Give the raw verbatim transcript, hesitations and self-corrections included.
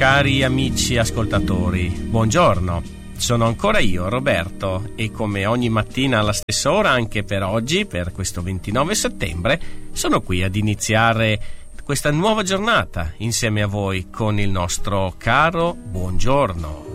cari amici ascoltatori, buongiorno. Sono ancora io, Roberto, e come ogni mattina alla stessa ora, anche per oggi, per questo ventinove settembre, sono qui ad iniziare questa nuova giornata insieme a voi con il nostro caro buongiorno.